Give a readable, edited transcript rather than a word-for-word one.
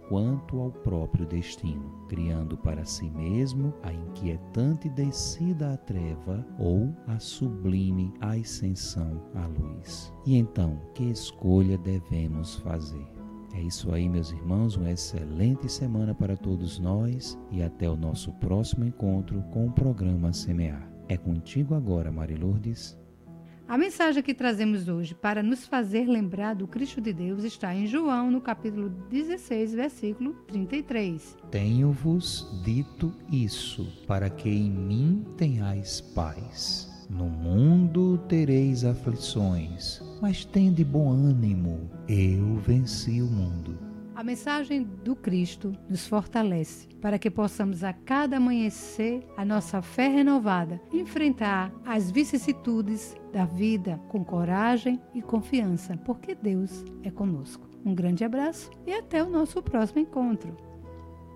quanto ao próprio destino, criando para si mesmo a inquietante descida à treva ou a sublime ascensão à luz. E então, que escolha devemos fazer? É isso aí, meus irmãos, uma excelente semana para todos nós e até o nosso próximo encontro com o programa Semear. É contigo agora, Mari Lourdes. A mensagem que trazemos hoje para nos fazer lembrar do Cristo de Deus está em João, no capítulo 16, versículo 33. Tenho-vos dito isso, para que em mim tenhais paz. No mundo tereis aflições, mas tende bom ânimo, eu venci o mundo. A mensagem do Cristo nos fortalece para que possamos a cada amanhecer a nossa fé renovada, enfrentar as vicissitudes da vida com coragem e confiança, porque Deus é conosco. Um grande abraço e até o nosso próximo encontro.